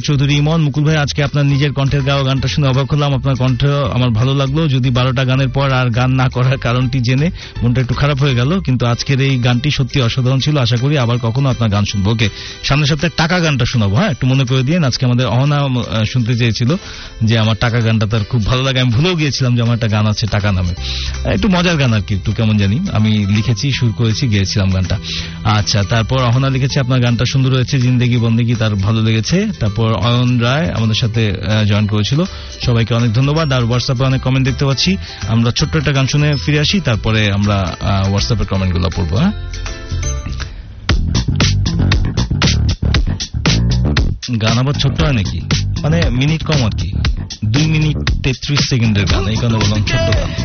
চৌধুরী ইমন। মুকুল ভাই, আজকে আপনার নিজের কণ্ঠের গাওয়া গানটা শুনে অবাক হলাম। আপনার কণ্ঠ আমার ভালো লাগলো, যদি 12টা গানের পর আর গান না করার কারণটি জেনে মনটা একটু খারাপ হয়ে গেল, কিন্তু আজকের এই গানটি সত্যি অসাধারণ ছিল। আশা করি আবার কখনো আপনার গান শুনবো। ওকে, সামনের সপ্তাহে টাকা গানটা শোনাবো। হ্যাঁ, একটু মনে করে দিন। আজকে আমাদের অহনা শুনতে চেয়েছিল যে আমার টাকা গানটা তার খুব ভালো লাগে। আমি ভুলেও গিয়েছিলাম যে আমার একটা গান আছে টাকা নামে, একটু মজার গান আর কি, একটু কেমন জানি। আমি লিখেছি, সুর করেছি, গেয়েছিলাম গানটা। আচ্ছা, তারপর অহনা লিখেছে আপনার গানটা সুন্দর হয়েছে, জিন্দেগি বন্দেগি, তার ভালো লেগেছে। তারপর অয়ন রায় আমাদের সাথে জয়েন করেছিল, সবাইকে অনেক ধন্যবাদ। আর হোয়াটসঅ্যাপে অনেক কমেন্ট দেখতে পাচ্ছি। আমরা ছোট্ট একটা গান শুনে ফিরে আসি, তারপরে আমরা হোয়াটসঅ্যাপের কমেন্টগুলো পড়বো। হ্যাঁ, গান আবার ছোট্ট হয় নাকি, মানে মিনিট কম আর কি, 2 মিনিট 33 সেকেন্ডের গান, এই কারণে বললাম ছোট্ট গান।